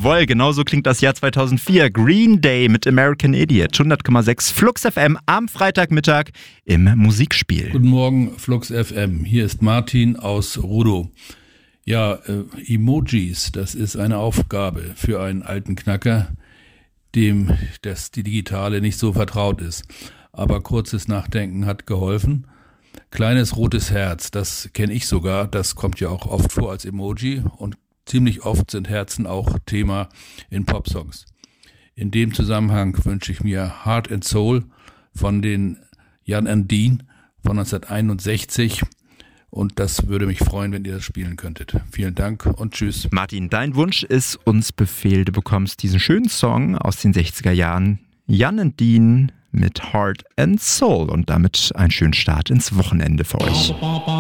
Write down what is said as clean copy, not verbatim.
Jawohl, genauso klingt das Jahr 2004. Green Day mit American Idiot. 100,6 Flux FM am Freitagmittag im Musikspiel. Guten Morgen, Flux FM. Hier ist Martin aus Rudow. Ja, Emojis, das ist eine Aufgabe für einen alten Knacker, dem die Digitale nicht so vertraut ist. Aber kurzes Nachdenken hat geholfen. Kleines rotes Herz, das kenne ich sogar, das kommt ja auch oft vor als Emoji und ziemlich oft sind Herzen auch Thema in Popsongs. In dem Zusammenhang wünsche ich mir Heart and Soul von den Jan and Dean von 1961 und das würde mich freuen, wenn ihr das spielen könntet. Vielen Dank und tschüss. Martin, dein Wunsch ist uns Befehl. Du bekommst diesen schönen Song aus den 60er Jahren. Jan and Dean mit Heart and Soul und damit einen schönen Start ins Wochenende für euch.